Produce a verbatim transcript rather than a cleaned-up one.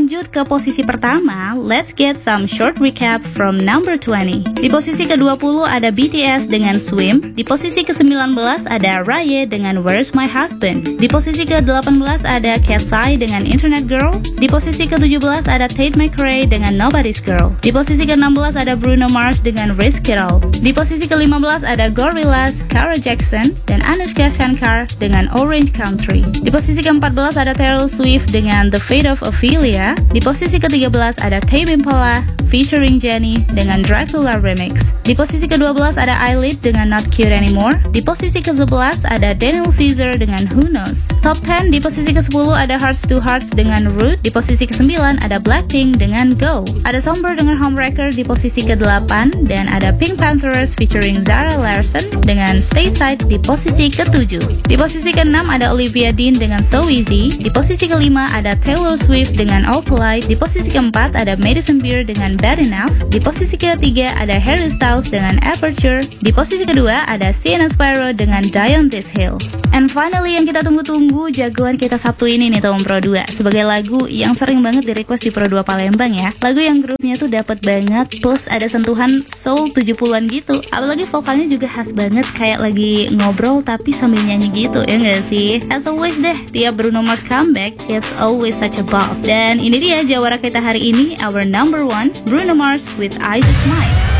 lanjut ke posisi pertama, let's get some short recap from number twenty. Di posisi ke dua puluh ada B T S dengan Swim. Di posisi ke sembilan belas ada Rye dengan Where's My Husband. Di posisi ke delapan belas ada Katseye dengan Internet Girl. Di posisi ke tujuh belas ada Tate McRae dengan Nobody's Girl. Di posisi ke enam belas ada Bruno Mars dengan Risk It All. Di posisi ke lima belas ada Gorillaz, Cara Jackson, dan Anushka Shankar dengan Orange Country. Di posisi ke empat belas ada Taylor Swift dengan The Fate of Ophelia. Di posisi ke tiga belas ada Tame Impala featuring Jennie dengan Dracula Remix. Di posisi ke dua belas ada Eyelid dengan Not Cute Anymore. Di posisi ke sebelas ada Daniel Caesar dengan Who Knows. Top sepuluh, di posisi ke sepuluh ada Hearts to Hearts dengan Root. Di posisi ke sembilan ada Blackpink dengan Go. Ada Somber dengan Homewrecker di posisi ke delapan, dan ada Pink Panthers featuring Zara Larsson dengan Stay Side di posisi ke tujuh. Di posisi ke enam ada Olivia Dean dengan So Easy. Di posisi ke lima ada Taylor Swift dengan All Polite. Di posisi ke empat ada Madison Beer dengan Bad Enough. Di posisi ke tiga ada Harry Styles dengan Aperture. Di posisi kedua ada Sienna Spyro dengan Die on This Hill. And finally yang kita tunggu-tunggu, jagoan kita Sabtu ini nih Tom Pro dua, sebagai lagu yang sering banget di request di Pro dua Palembang ya. Lagu yang grupnya tuh dapet banget, plus ada sentuhan soul tujuh puluhan gitu. Apalagi vokalnya juga khas banget, kayak lagi ngobrol tapi sambil nyanyi gitu, ya nggak sih? As always deh, tiap Bruno Mars comeback, it's always such a bop. Dan ini dia jawara kita hari ini, our number one, Bruno Mars with I Just Might.